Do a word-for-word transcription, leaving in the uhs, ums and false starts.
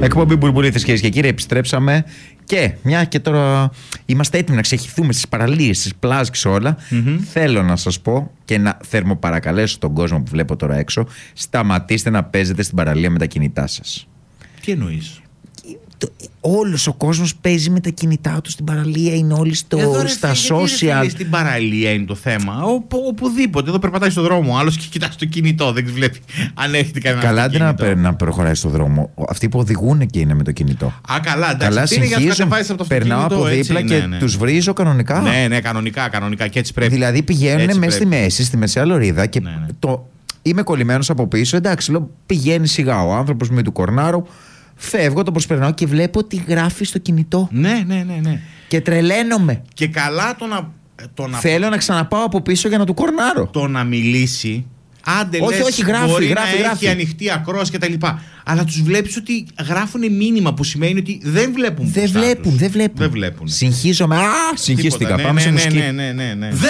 Εκπομπή Μπουρμπουλίθες, κυρίες και κύριοι, επιστρέψαμε. Και μια και τώρα είμαστε έτοιμοι να ξεχυθούμε στις παραλίες, στις πλάζ και όλα. Mm-hmm. Θέλω να σας πω και να θερμοπαρακαλέσω τον κόσμο που βλέπω τώρα έξω, σταματήστε να παίζετε στην παραλία με τα κινητά σας. Τι εννοείς? Όλος ο κόσμος παίζει με τα κινητά του στην παραλία, είναι όλοι στο, εδώ, ρε, στα φίλε, social. φίλε, στην παραλία είναι το θέμα. Ο, οπουδήποτε. Εδώ περπατάει στον δρόμο. Άλλος και κοιτάς το κινητό. Δεν βλέπει αν έχετε κανένα. Καλά, δεν να, να προχωράει στον δρόμο. Αυτοί που οδηγούν και είναι με το κινητό. Α, καλά, εντάξει. Καλά, συνεχίζω. Περνάω από δίπλα έτσι, και ναι, ναι. τους βρίζω κανονικά. Ναι, ναι, κανονικά, κανονικά. Και έτσι πρέπει. Δηλαδή πηγαίνουν μέσα στη μέση, στη μεσαία λωρίδα και ναι, ναι. το. Είμαι κολλημένος από πίσω. Εντάξει, λέω, πηγαίνει σιγά ο άνθρωπος με του κορνάρου. Φεύγω, το προσπερνάω και βλέπω ότι γράφει στο κινητό. Ναι, ναι, ναι, ναι. Και τρελαίνομαι. Και καλά το να. Το να... Θέλω να ξαναπάω από πίσω για να του κορνάρω. Το να μιλήσει. Άντε, όχι, λες, όχι, γράφει, μπορεί γράφει, να γράφει. έχει ανοιχτή ακρόαση κτλ. Αλλά τους βλέπεις ότι γράφουν μήνυμα που σημαίνει ότι δεν βλέπουν. Δεν βλέπουν, δεν βλέπουν. Δεν βλέπουν. Συγχύζομαι. Α, συγχύστηκα. Ναι, Πάμε ναι, σε ναι, μουσική. ναι, ναι, ναι, ναι.